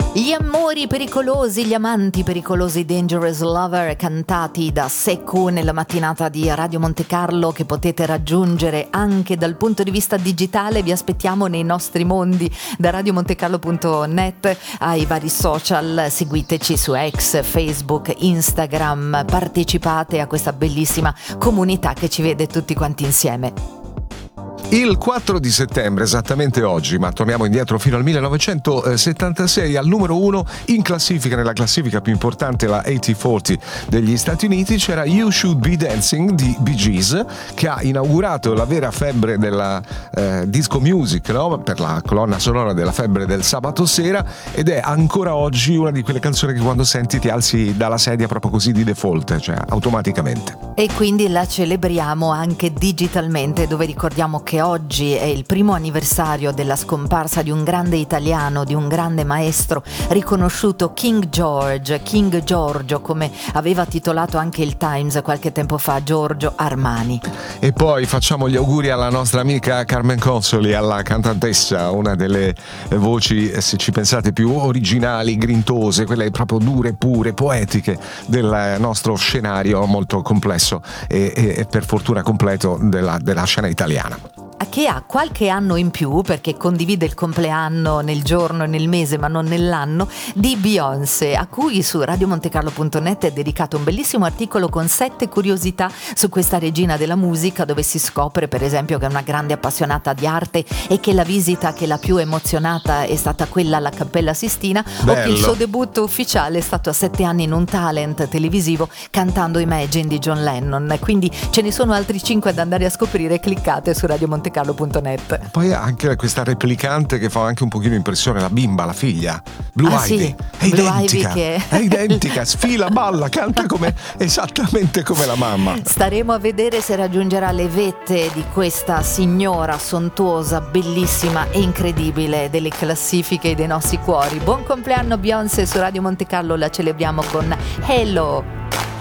Gli amori pericolosi, gli amanti pericolosi, Dangerous Lover, cantati da Secco nella mattinata di Radio Monte Carlo, che potete raggiungere anche dal punto di vista digitale. Vi aspettiamo nei nostri mondi, da radiomontecarlo.net ai vari social. Seguiteci su X, Facebook, Instagram, partecipate a questa bellissima comunità che ci vede tutti quanti insieme. Il 4 di settembre, esattamente oggi, ma torniamo indietro fino al 1976, al numero 1 in classifica, nella classifica più importante, la 8040 degli Stati Uniti, c'era You Should Be Dancing di Bee Gees, che ha inaugurato la vera febbre della disco music, no? Per la colonna sonora della febbre del sabato sera, ed è ancora oggi una di quelle canzoni che quando senti ti alzi dalla sedia proprio così di default, cioè automaticamente. E quindi la celebriamo anche digitalmente, dove ricordiamo che oggi è il primo anniversario della scomparsa di un grande italiano, di un grande maestro riconosciuto, King Giorgio, come aveva titolato anche il Times qualche tempo fa, Giorgio Armani. E poi facciamo gli auguri alla nostra amica Carmen Consoli, alla cantantessa, una delle voci, se ci pensate, più originali, grintose, quelle proprio dure, pure, poetiche del nostro scenario molto complesso e per fortuna completo della scena italiana. Che ha qualche anno in più, perché condivide il compleanno nel giorno e nel mese ma non nell'anno, di Beyoncé, a cui su radiomontecarlo.net è dedicato un bellissimo articolo con 7 curiosità su questa regina della musica, dove si scopre per esempio che è una grande appassionata di arte e che la visita che l'ha più emozionata è stata quella alla Cappella Sistina. Bello. O che il suo debutto ufficiale è stato a 7 anni in un talent televisivo cantando Imagine di John Lennon. Quindi ce ne sono altri 5 da andare a scoprire, cliccate su radiomontecarlo.net. Poi anche questa replicante che fa anche un pochino impressione, la bimba, la figlia, Blue Ivy, sì, è identica, è identica, sfila, balla, canta esattamente come la mamma. Staremo a vedere se raggiungerà le vette di questa signora sontuosa, bellissima e incredibile delle classifiche dei nostri cuori. Buon compleanno Beyoncé, su Radio Monte Carlo la celebriamo con Hello.